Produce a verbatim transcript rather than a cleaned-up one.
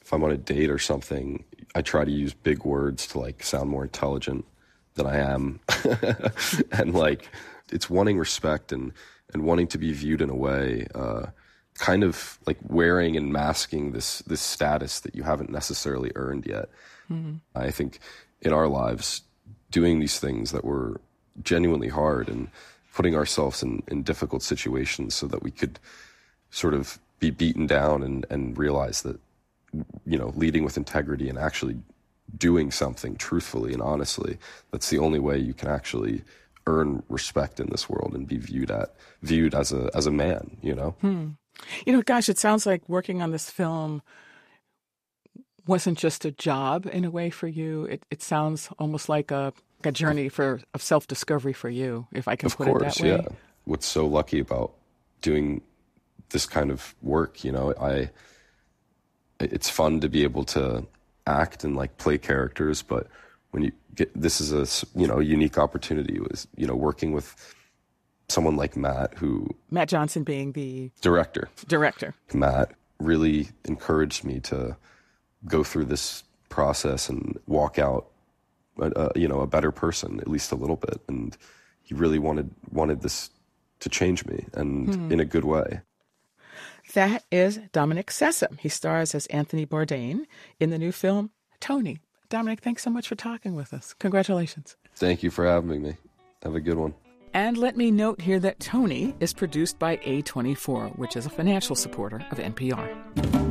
if I'm on a date or something, I try to use big words to like sound more intelligent than I am. And like, it's wanting respect and, and wanting to be viewed in a way, uh, kind of like wearing and masking this, this status that you haven't necessarily earned yet. Mm-hmm. I think in our lives, doing these things that were genuinely hard and putting ourselves in, in difficult situations so that we could sort of be beaten down and, and realize that, you know, leading with integrity and actually doing something truthfully and honestly, that's the only way you can actually earn respect in this world and be viewed at viewed as a as a man, you know? Hmm. You know, gosh, it sounds like working on this film wasn't just a job in a way for you. It it sounds almost like a a journey for of self-discovery for you, if I can of put course, it that way. Yeah. What's so lucky about doing this kind of work, you know, I it's fun to be able to act and like play characters, but when you get, this is a, you know, unique opportunity was, you know, working with someone like Matt, who Matt Johnson being the director, director, Matt really encouraged me to go through this process and walk out, a, a, you know, a better person, at least a little bit. And he really wanted, wanted this to change me and hmm. in a good way. That is Dominic Sessom. He stars as Anthony Bourdain in the new film, Tony. Dominic, thanks so much for talking with us. Congratulations. Thank you for having me. Have a good one. And let me note here that Tony is produced by A twenty-four, which is a financial supporter of N P R.